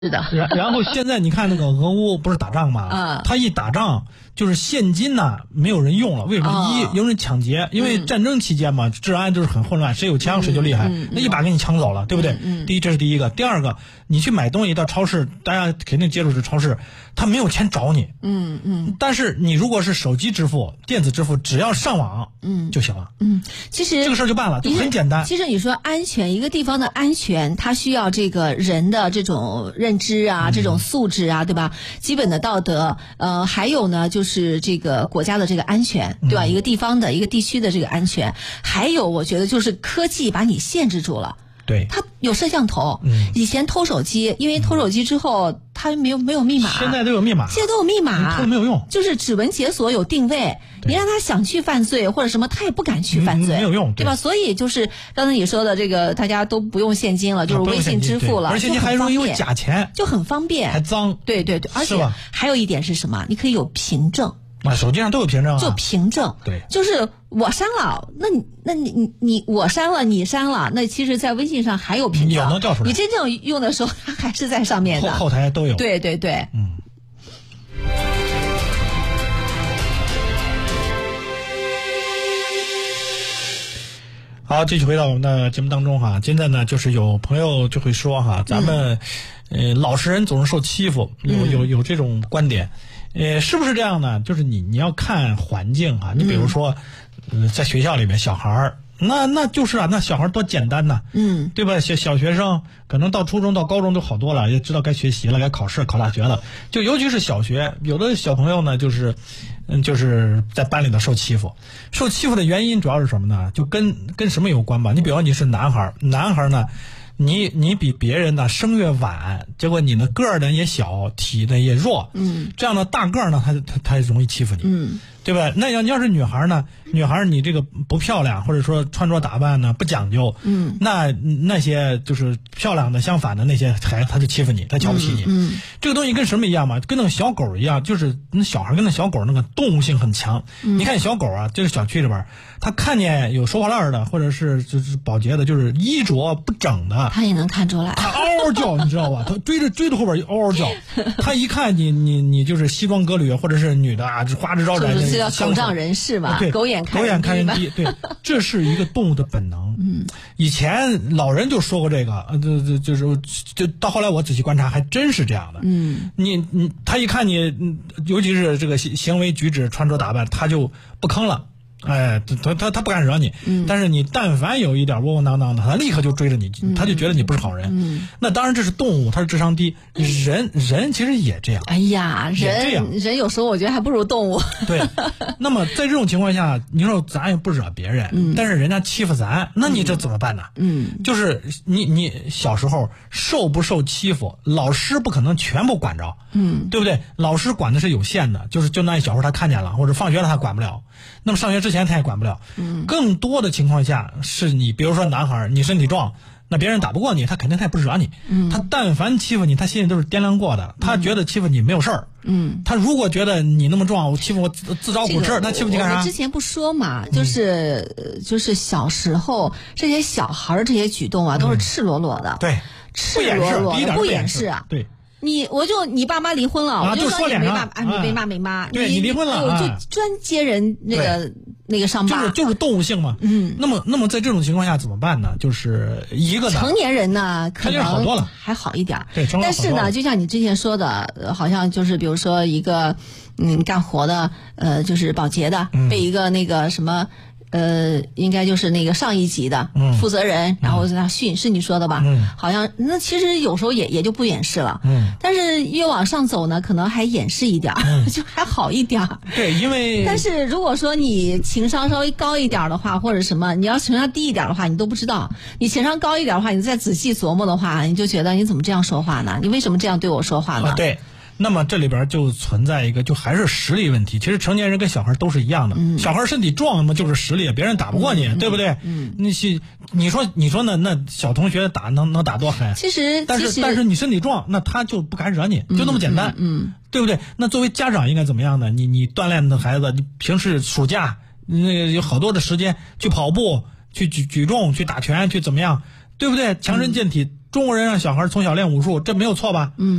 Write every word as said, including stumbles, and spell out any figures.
是的。 然然后现在你看那个俄乌不是打仗吗？ 啊， 他一打仗就是现金呐、啊，没有人用了。为什么？ 哦、 一有人抢劫，因为战争期间嘛，嗯、治安就是很混乱，谁有枪谁就厉害， 嗯嗯、 那一把给你抢走了，对不对？ 嗯嗯、 第一，这是第一个。第二个，你去买东西到超市，大家肯定接触是超市，他没有钱找你。 嗯嗯。 但是你如果是手机支付、电子支付，只要上网，嗯，就行了。 嗯，其实这个事儿就办了，就很简单。 其实你说安全，一个地方的安全，它需要这个人的这种认知啊， 嗯、 这种素质啊，对吧？基本的道德，呃，还有呢，就是这个国家的这个安全，对吧？嗯、一个地方的一个地区的这个安全，还有我觉得就是科技把你限制住了。 对， 它有摄像头。 嗯， 以前偷手机，因为偷手机之后，它没有没有密码。 现在都有密码。 现在都有密码， 偷没有用。 就是指纹解锁有定位，你让他想去犯罪或者什么，他也不敢去犯罪， 没有用， 对吧？所以就是刚才你说的这个，大家都不用现金了，就是微信支付了， 而且你还容易有假钱， 就很方便， 还脏。 对对对，而且还有一点是什么？你可以有凭证。 啊，手机上都有凭证啊， 就凭证， 对， 就是我删了，那你那你你你我删了，你删了，那其实，在微信上还有凭证， 有能调出来。 你真正用的时候，它还是在上面的， 后后台都有。 对对对， 嗯。好，继续回到我们的节目当中哈。现在呢，就是有朋友就会说哈，咱们、嗯、呃老实人总是受欺负，有有有这种观点。呃，是不是这样呢？就是你你要看环境啊，你比如说，嗯、呃，在学校里面小孩儿，那那就是啊，那小孩多简单呐， 嗯， 对吧？小小学生可能到初中到高中都好多了，也知道该学习了，该考试考大学了。就尤其是小学，有的小朋友呢，就是嗯，就是在班里头受欺负，受欺负的原因主要是什么呢？就跟跟什么有关吧？你比方你是男孩，男孩呢。你你比别人呢生越晚，结果你呢个儿呢也小，体呢也弱， 嗯， 这样的大个儿呢，他他他容易欺负你， 嗯， 对吧？那要你要是女孩呢，女孩你这个不漂亮，或者说穿着打扮呢不讲究， 嗯， 那那些就是漂亮的相反的那些孩子，他就欺负你，他瞧不起你， 嗯，嗯这个东西跟什么一样嘛？跟那个小狗一样，就是那小孩跟那小狗那个动物性很强。 嗯、 你看小狗啊，这个小区里边，他看见有收破烂的，或者是就是保洁的，就是衣着不整的。 他也能看出来， 他嗷嗷叫，你知道吧？他追着追着后边嗷嗷叫。他一看你你你就是西装革履，或者是女的啊，花枝招展， 这叫狗仗人势嘛？ 对， 狗眼狗眼看人低，对，这是一个动物的本能。 嗯， 以前老人就说过这个，呃，这这就是就到后来我仔细观察，还真是这样的。 嗯， 你你他一看你，尤其是这个行为举止、穿着打扮，他就不吭了。哎，他他他不敢惹你， 嗯， 但是你但凡有一点窝窝囊囊的，他立刻就追着你， 嗯、 他就觉得你不是好人。 嗯， 那当然这是动物，他是智商低，人人其实也这样。 哎呀，人这样人有时候我觉得还不如动物。 对，那么在这种情况下，你说咱也不惹别人， 嗯、 但是人家欺负咱，那你这怎么办呢？ 嗯， 就是你你小时候受不受欺负，老师不可能全部管着， 嗯， 对不对？老师管的是有限的，就是就那一小会他看见了，或者放学了他管不了。那么上学之前他也管不了， 嗯， 更多的情况下是你，比如说男孩，你身体壮，那别人打不过你，他肯定他也不惹你， 嗯， 他但凡欺负你，他心里都是掂量过的，他觉得欺负你没有事儿， 嗯， 他如果觉得你那么壮，我欺负我自自找苦吃，那欺负你干啥？ 我之前不说嘛，就是、嗯、就是小时候这些小孩这些举动啊，都是赤裸裸的， 嗯、对， 赤裸裸的，不掩饰啊，对。 你我就你爸妈离婚了， 啊、 我就说你没爸啊，你没爸没妈， 对你离婚了， 我就专接人那个那个伤疤， 就是就是动物性嘛。 嗯， 那么那么在这种情况下怎么办呢？就是一个呢， 成年人呢可能好多了， 还好一点。 对， 但是呢，就像你之前说的，好像就是比如说一个嗯干活的呃就是保洁的、嗯、被一个那个什么。呃，应该就是那个上一级的负责人， 嗯、 然后在那训，是你说的吧？ 嗯， 好像那其实有时候也也就不掩饰了。 嗯， 但是越往上走呢，可能还掩饰一点，嗯、就还好一点。 对，因为但是如果说你情商稍微高一点的话，或者什么，你要情商低一点的话，你都不知道。你情商高一点的话，你再仔细琢磨的话，你就觉得你怎么这样说话呢？你为什么这样对我说话呢？ 啊、对。那么这里边就存在一个，就还是实力问题。其实成年人跟小孩都是一样的， 嗯、 小孩身体壮嘛就是实力，别人打不过你， 嗯、 对不对？ 嗯， 那些你说你说呢？那小同学打能能打多狠？ 其实， 但是但是你身体壮，那他就不敢惹你，就那么简单， 嗯，嗯对不对？那作为家长应该怎么样呢？你你锻炼的孩子，你平时暑假那个有好多的时间去跑步、去举举重、去打拳、去怎么样，对不对？强身健体。嗯中国人让小孩从小练武术，这没有错吧？ 嗯。